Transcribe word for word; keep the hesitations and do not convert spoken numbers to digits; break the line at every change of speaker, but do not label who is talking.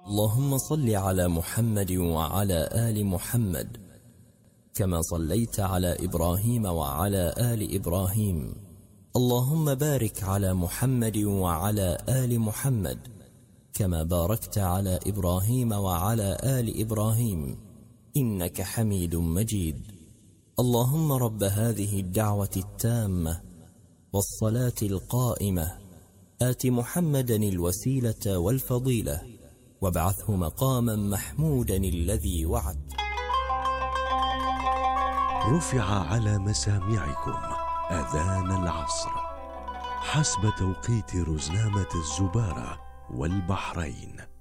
اللهم صل على محمد وعلى آل محمد كما صليت على إبراهيم وعلى آل إبراهيم. اللهم بارك على محمد وعلى آل محمد كما باركت على إبراهيم وعلى آل إبراهيم إنك حميد مجيد. اللهم رب هذه الدعوة التامة والصلاة القائمة آت محمدا الوسيلة والفضيلة وابعثه مقاما محمودا الذي وعدت.
رفع على مسامعكم أذان العصر حسب توقيت رزنامة الزبارة والبحرين.